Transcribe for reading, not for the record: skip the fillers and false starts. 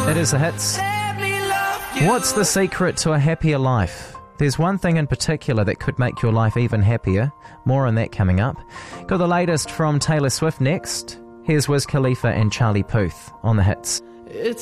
It is the hits. What's the secret to a happier life? There's one thing in particular that could make your life even happier. More on that coming up. Got the latest from Taylor Swift next. Here's Wiz Khalifa and Charlie Puth on the hits.